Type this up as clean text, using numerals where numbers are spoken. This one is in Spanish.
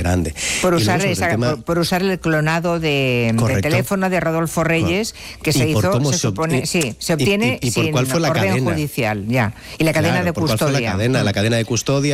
grande. Por usar el clonado de teléfono de Rodolfo Reyes, que se hizo, se supone, se obtiene sin orden judicial, ya. Y la cadena de custodia. La cadena de custodia